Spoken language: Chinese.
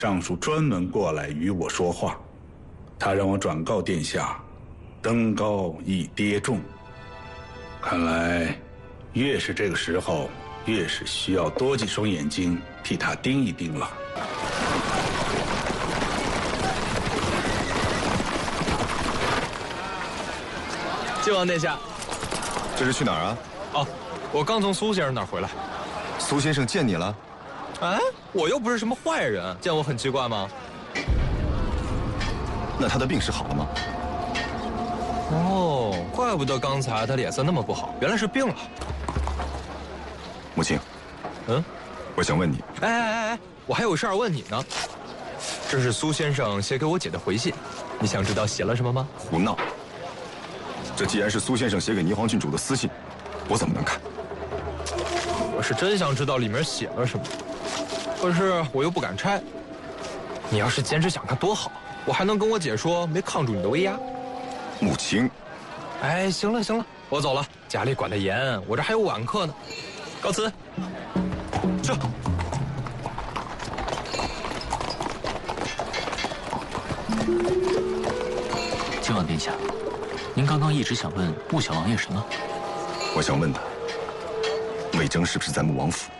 尚书专门过来与我说话，他让我转告殿下，登高亦跌重。看来，越是这个时候，越是需要多几双眼睛替他盯一盯了。 晋王殿下， 这是去哪儿啊？ 哦，我刚从苏先生那儿回来。 苏先生见你了？ 哎，我又不是什么坏人，见我很奇怪吗？ 那他的病是好了吗？ 哦，怪不得刚才他脸色那么不好，原来是病了。 母亲，我想问你。 哎，我还有事儿问你呢。这是苏先生写给我姐的回信，你想知道写了什么吗？ 胡闹！这既然是苏先生写给霓凰郡主的私信，我怎么能看？ 我是真想知道里面写了什么，可是我又不敢拆。你要是坚持想看多好，我还能跟我姐说没抗住你的威压。 母亲， 哎，行了，我走了，家里管得严，我这还有晚课呢，告辞。这。 晋王殿下，您刚刚一直想问穆小王爷什么？ 我想问他，魏征是不是在穆王府？